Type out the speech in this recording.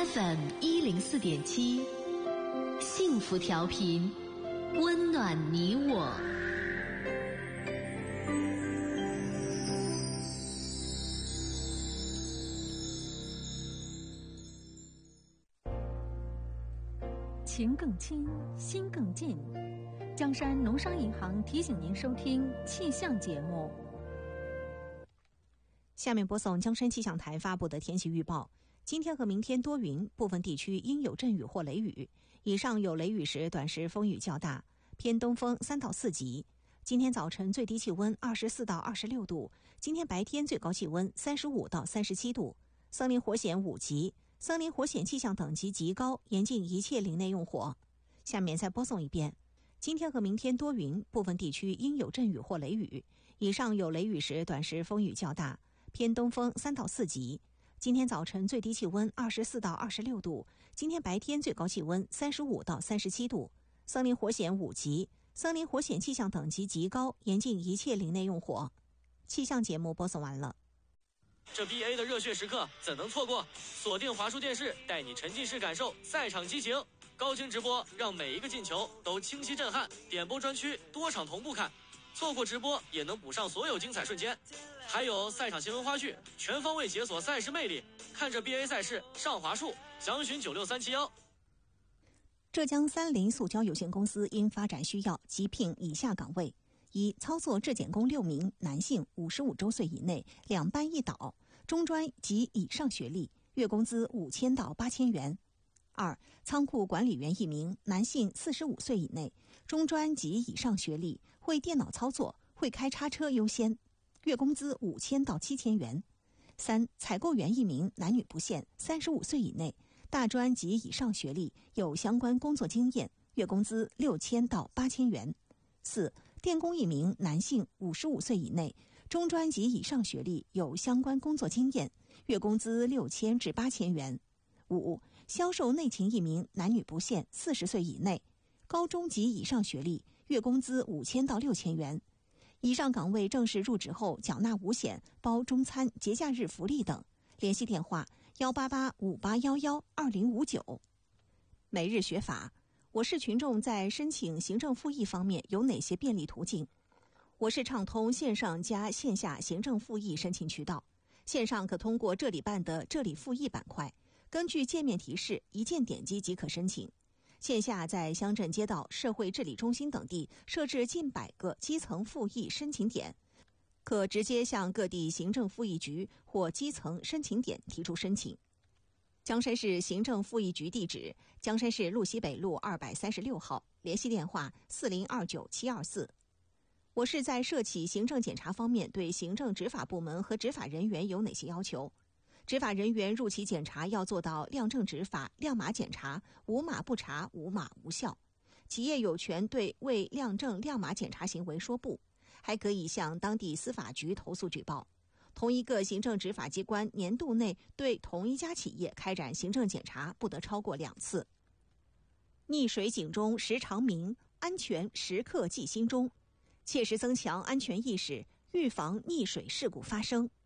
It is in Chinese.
FM104.7，幸福调频，温暖你我。 情更亲，心更近。江山农商银行提醒您收听气象节目。 下面播送江山气象台发布的天气预报。今天和明天多云，部分地区应有阵雨或雷雨，以上有雷雨时短时风雨较大，偏东风3到4级。今天早晨最低气温24到26度，今天白天最高气温35到37度。森林火险5级，森林火险气象等级极高，严禁一切林内用火。下面再播送一遍。今天和明天多云，部分地区应有阵雨或雷雨，以上有雷雨时短时风雨较大，偏东风3到4级。今天早晨最低气温24到26度，今天白天最高气温35到37度。森林火险5级，森林火险气象等级极高，严禁一切林内用火。气象节目播送完了。 这 BA 的热血时刻怎能错过？锁定华数电视，带你沉浸式感受赛场激情，高清直播让每一个进球都清晰震撼，点播专区多场同步看，错过直播也能补上所有精彩瞬间。还有赛场新闻花絮，全方位解锁赛事魅力，看着 BA 赛事上华数，详询96371。 浙江三菱塑胶有限公司因发展需要急聘以下岗位：一、操作质检工6名，男性，55周岁以内，2班1导，中专及以上学历，月工资5000到8000元。二、仓库管理员1名，男性，45岁以内，中专及以上学历，会电脑操作，会开叉车优先，月工资5000到7000元。三、采购员1名，男女不限，35岁以内，大专及以上学历，有相关工作经验，月工资6000到8000元。四、电工1名，男性，55岁以内，中专及以上学历，有相关工作经验，月工资6000至8000元。五、销售内勤1名，男女不限，40岁以内，高中及以上学历，月工资5000到6000元。以上岗位正式入职后缴纳5险，包中餐、节假日福利等。联系电话18858112059。每日学法，我市群众在申请行政复议方面有哪些便利途径？我市畅通线上加线下行政复议申请渠道。线上可通过这里办的这里复议板块，根据界面提示一键点击即可申请。线下在乡镇街道、社会治理中心等地设置近100个基层复议申请点，可直接向各地行政复议局或基层申请点提出申请。江山市行政复议局地址：江山市路西北路236号，联系电话4029-724。我市在涉企行政检查方面对行政执法部门和执法人员有哪些要求？执法人员入企检查要做到亮正执法、亮码检查，无码不查，无码无效。企业有权对未亮正亮码检查行为说不，还可以向当地司法局投诉举报。同一个行政执法机关年度内对同一家企业开展行政检查不得超过2次。溺水警钟时常鸣，安全时刻记心中，切实增强安全意识，预防溺水事故发生。